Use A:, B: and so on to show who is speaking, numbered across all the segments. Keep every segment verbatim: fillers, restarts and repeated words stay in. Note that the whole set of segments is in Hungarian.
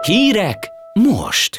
A: Hírek most!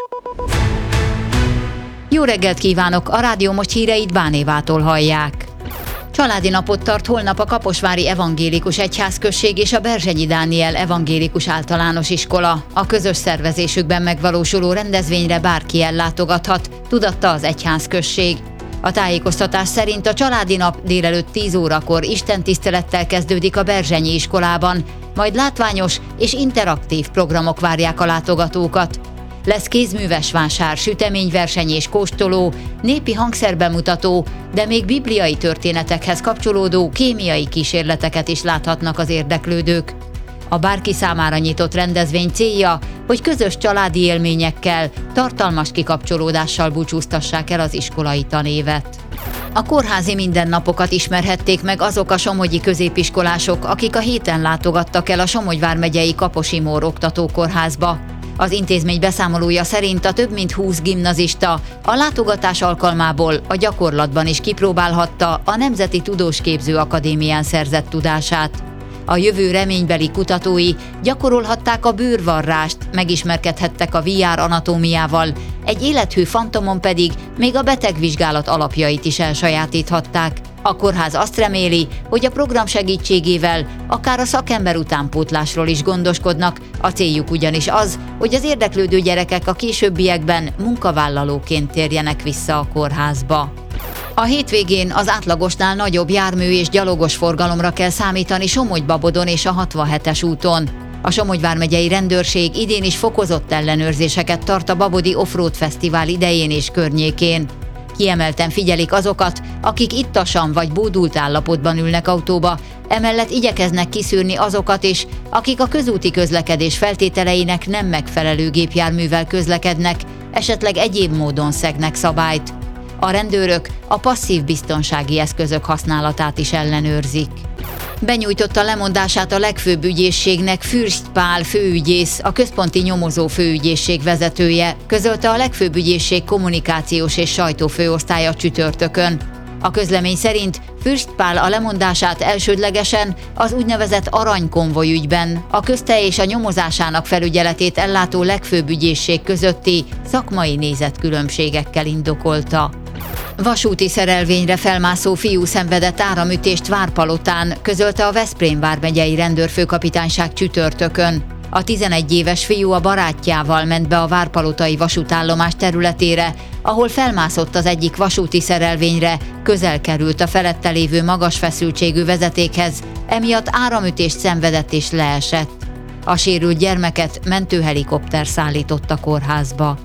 B: Jó reggelt kívánok! A Rádió Most híreit Bánévától hallják. Családi napot tart holnap a Kaposvári Evangélikus Egyházközség és a Berzsenyi Dániel Evangélikus Általános Iskola. A közös szervezésükben megvalósuló rendezvényre bárki ellátogathat, tudatta az egyházközség. A tájékoztatás szerint a családi nap délelőtt tíz órakor istentisztelettel kezdődik a Berzsenyi iskolában, majd látványos és interaktív programok várják a látogatókat. Lesz kézműves vásár, süteményverseny és kóstoló, népi hangszerbemutató, de még bibliai történetekhez kapcsolódó kémiai kísérleteket is láthatnak az érdeklődők. A bárki számára nyitott rendezvény célja, hogy közös családi élményekkel, tartalmas kikapcsolódással búcsúztassák el az iskolai tanévet. A kórházi mindennapokat ismerhették meg azok a somogyi középiskolások, akik a héten látogattak el a Somogy vármegyei Kaposi Mór oktatókórházba. Az intézmény beszámolója szerint a több mint húsz gimnazista a látogatás alkalmából a gyakorlatban is kipróbálhatta a Nemzeti Tudósképző Akadémián szerzett tudását. A jövő reménybeli kutatói gyakorolhatták a bőrvarrást, megismerkedhettek a vé er anatómiával, egy élethű fantomon pedig még a betegvizsgálat alapjait is elsajátíthatták. A kórház azt reméli, hogy a program segítségével akár a szakember utánpótlásról is gondoskodnak, a céljuk ugyanis az, hogy az érdeklődő gyerekek a későbbiekben munkavállalóként térjenek vissza a kórházba. A hétvégén az átlagosnál nagyobb jármű és gyalogos forgalomra kell számítani Somogy-Babodon és a hatvanhetes úton. A Somogy vármegyei rendőrség idén is fokozott ellenőrzéseket tart a Babodi Offroad Fesztivál idején és környékén. Kiemelten figyelik azokat, akik ittasan vagy bódult állapotban ülnek autóba, emellett igyekeznek kiszűrni azokat is, akik a közúti közlekedés feltételeinek nem megfelelő gépjárművel közlekednek, esetleg egyéb módon szegnek szabályt. A rendőrök a passzív biztonsági eszközök használatát is ellenőrzik. Benyújtotta lemondását a legfőbb ügyészségnek Fürst Pál főügyész, a központi nyomozó főügyészség vezetője, közölte a legfőbb ügyészség kommunikációs és sajtófőosztálya csütörtökön. A közlemény szerint Fürst Pál a lemondását elsődlegesen az úgynevezett aranykonvoj ügyben, a közte és a nyomozásának felügyeletét ellátó legfőbb ügyészség közötti szakmai nézetkülönbségekkel indokolta. Vasúti szerelvényre felmászó fiú szenvedett áramütést Várpalotán, közölte a Veszprém vármegyei rendőrfőkapitányság csütörtökön. A tizenegy éves fiú a barátjával ment be a várpalotai vasútállomás területére, ahol felmászott az egyik vasúti szerelvényre, közel került a felette lévő magas feszültségű vezetékhez, emiatt áramütést szenvedett és leesett. A sérült gyermeket mentőhelikopter szállított a kórházba.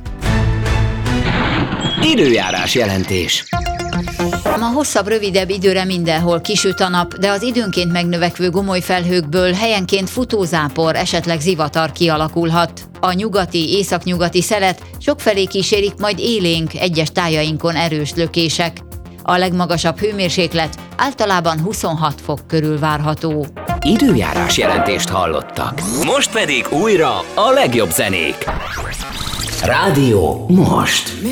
A: Időjárás jelentés.
B: Ma hosszabb, rövidebb időre mindenhol kisüt a nap, de az időnként megnövekvő gomoly felhőkből helyenként futózápor, esetleg zivatar kialakulhat. A nyugati, északnyugati szelet sokfelé kísérik majd élénk, egyes tájainkon erős lökések. A legmagasabb hőmérséklet általában huszonhat fok körül várható.
A: Időjárás jelentést hallottak. Most pedig újra a legjobb zenék. Rádió Most.